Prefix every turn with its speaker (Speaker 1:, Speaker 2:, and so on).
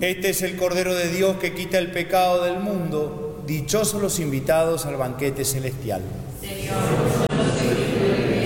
Speaker 1: Este es el Cordero de Dios que quita el pecado del mundo. Dichosos los invitados al banquete celestial.
Speaker 2: Señor, yo no soy digno de